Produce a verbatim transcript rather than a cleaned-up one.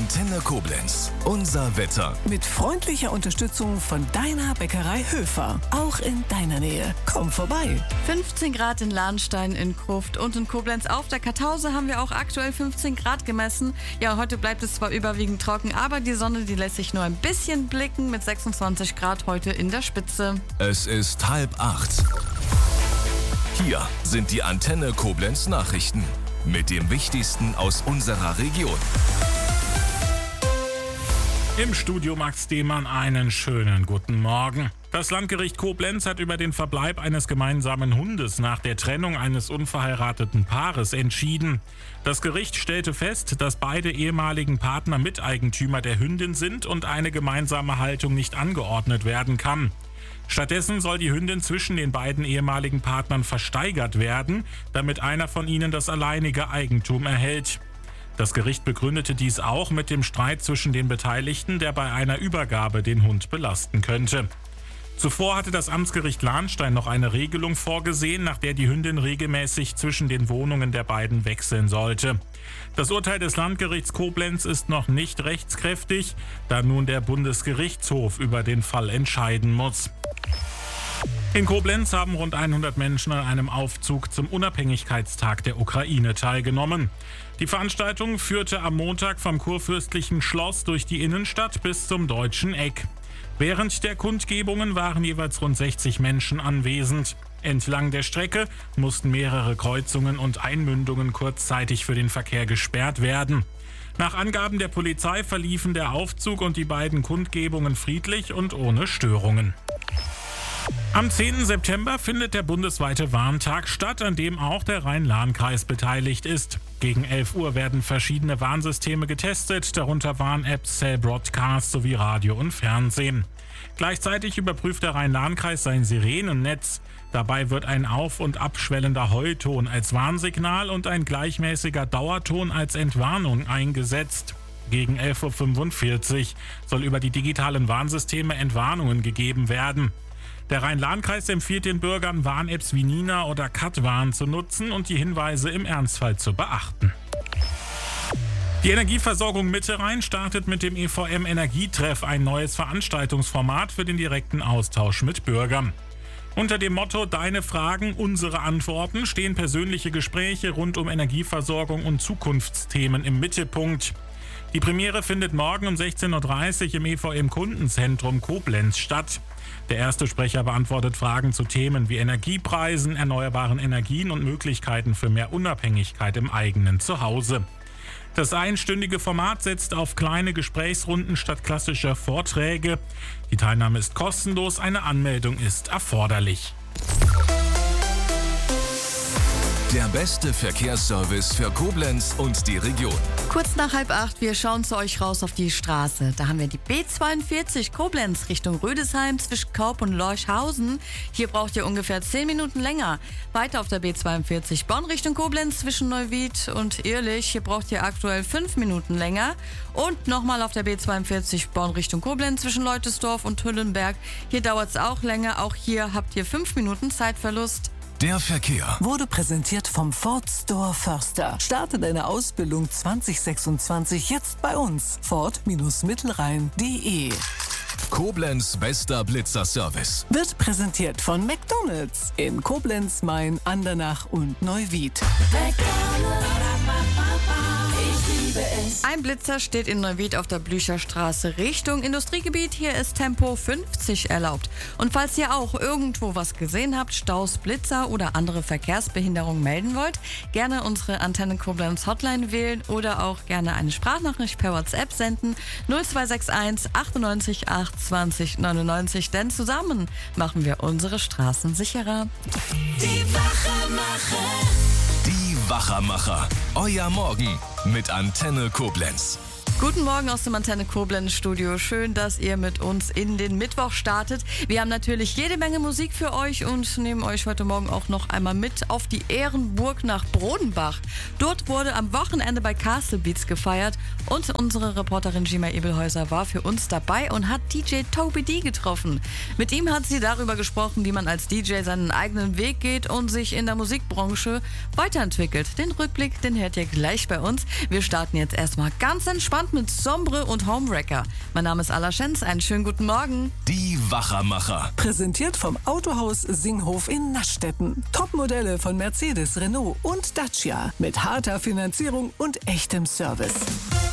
Antenne Koblenz. Unser Wetter. Mit freundlicher Unterstützung von deiner Bäckerei Höfer. Auch in deiner Nähe. Komm vorbei. fünfzehn Grad in Lahnstein, in Kruft und in Koblenz. Auf der Kartause haben wir auch aktuell fünfzehn Grad gemessen. Ja, heute bleibt es zwar überwiegend trocken, aber die Sonne, die lässt sich nur ein bisschen blicken mit sechsundzwanzig Grad heute in der Spitze. Es ist halb acht. Hier sind die Antenne Koblenz Nachrichten mit dem Wichtigsten aus unserer Region. Im Studio Max Demann einen schönen guten Morgen. Das Landgericht Koblenz hat über den Verbleib eines gemeinsamen Hundes nach der Trennung eines unverheirateten Paares entschieden. Das Gericht stellte fest, dass beide ehemaligen Partner Miteigentümer der Hündin sind und eine gemeinsame Haltung nicht angeordnet werden kann. Stattdessen soll die Hündin zwischen den beiden ehemaligen Partnern versteigert werden, damit einer von ihnen das alleinige Eigentum erhält. Das Gericht begründete dies auch mit dem Streit zwischen den Beteiligten, der bei einer Übergabe den Hund belasten könnte. Zuvor hatte das Amtsgericht Lahnstein noch eine Regelung vorgesehen, nach der die Hündin regelmäßig zwischen den Wohnungen der beiden wechseln sollte. Das Urteil des Landgerichts Koblenz ist noch nicht rechtskräftig, da nun der Bundesgerichtshof über den Fall entscheiden muss. In Koblenz haben rund hundert Menschen an einem Aufzug zum Unabhängigkeitstag der Ukraine teilgenommen. Die Veranstaltung führte am Montag vom Kurfürstlichen Schloss durch die Innenstadt bis zum Deutschen Eck. Während der Kundgebungen waren jeweils rund sechzig Menschen anwesend. Entlang der Strecke mussten mehrere Kreuzungen und Einmündungen kurzzeitig für den Verkehr gesperrt werden. Nach Angaben der Polizei verliefen der Aufzug und die beiden Kundgebungen friedlich und ohne Störungen. Am zehnten September findet der bundesweite Warntag statt, an dem auch der Rhein-Lahn-Kreis beteiligt ist. Gegen elf Uhr werden verschiedene Warnsysteme getestet, darunter Warn-Apps, Cell Broadcast sowie Radio und Fernsehen. Gleichzeitig überprüft der Rhein-Lahn-Kreis sein Sirenennetz. Dabei wird ein auf- und abschwellender Heulton als Warnsignal und ein gleichmäßiger Dauerton als Entwarnung eingesetzt. Gegen elf Uhr fünfundvierzig soll über die digitalen Warnsysteme Entwarnungen gegeben werden. Der Rhein-Lahn-Kreis empfiehlt den Bürgern, Warn-Apps wie Nina oder Katwarn zu nutzen und die Hinweise im Ernstfall zu beachten. Die Energieversorgung Mitte Rhein startet mit dem E V M-Energietreff ein neues Veranstaltungsformat für den direkten Austausch mit Bürgern. Unter dem Motto Deine Fragen, unsere Antworten stehen persönliche Gespräche rund um Energieversorgung und Zukunftsthemen im Mittelpunkt. Die Premiere findet morgen um sechzehn Uhr dreißig im E V M-Kundenzentrum Koblenz statt. Der erste Sprecher beantwortet Fragen zu Themen wie Energiepreisen, erneuerbaren Energien und Möglichkeiten für mehr Unabhängigkeit im eigenen Zuhause. Das einstündige Format setzt auf kleine Gesprächsrunden statt klassischer Vorträge. Die Teilnahme ist kostenlos, eine Anmeldung ist erforderlich. Der beste Verkehrsservice für Koblenz und die Region. Kurz nach halb acht, wir schauen zu euch raus auf die Straße. Da haben wir die B zweiundvierzig Koblenz Richtung Rüdesheim zwischen Kaub und Lorchhausen. Hier braucht ihr ungefähr zehn Minuten länger. Weiter auf der B zweiundvierzig Bonn Richtung Koblenz zwischen Neuwied und Ehrlich. Hier braucht ihr aktuell fünf Minuten länger. Und nochmal auf der B zweiundvierzig Bonn Richtung Koblenz zwischen Leutesdorf und Hüllenberg. Hier dauert es auch länger. Auch hier habt ihr fünf Minuten Zeitverlust. Der Verkehr Wurde präsentiert vom Ford Store Förster. Starte deine Ausbildung zwanzig sechsundzwanzig jetzt bei uns. Ford Mittelrhein punkt de. Koblenz bester Blitzer-Service. Wird präsentiert von McDonald's in Koblenz, Main, Andernach und Neuwied. Ein Blitzer steht in Neuwied auf der Blücherstraße Richtung Industriegebiet. Hier ist Tempo fünfzig erlaubt. Und falls ihr auch irgendwo was gesehen habt, Staus, Blitzer oder andere Verkehrsbehinderungen melden wollt, gerne unsere Antenne Koblenz Hotline wählen oder auch gerne eine Sprachnachricht per WhatsApp senden. null zwei sechs eins achtundneunzig acht zwanzig neunundneunzig, denn zusammen machen wir unsere Straßen sicherer. Die Wachermacher. Die Wachermacher. Euer Morgen mit Antenne Koblenz. Guten Morgen aus dem Antenne Koblenz Studio. Schön, dass ihr mit uns in den Mittwoch startet. Wir haben natürlich jede Menge Musik für euch und nehmen euch heute Morgen auch noch einmal mit auf die Ehrenburg nach Brodenbach. Dort wurde am Wochenende bei Castle Beats gefeiert und unsere Reporterin Gima Ebelhäuser war für uns dabei und hat D J Toby D getroffen. Mit ihm hat sie darüber gesprochen, wie man als D J seinen eigenen Weg geht und sich in der Musikbranche weiterentwickelt. Den Rückblick, den hört ihr gleich bei uns. Wir starten jetzt erstmal ganz entspannt und mit Sombre und Homewrecker. Mein Name ist Ala Schenz, einen schönen guten Morgen. Die Wachermacher. Präsentiert vom Autohaus Singhof in Naschstetten. Topmodelle von Mercedes, Renault und Dacia mit harter Finanzierung und echtem Service.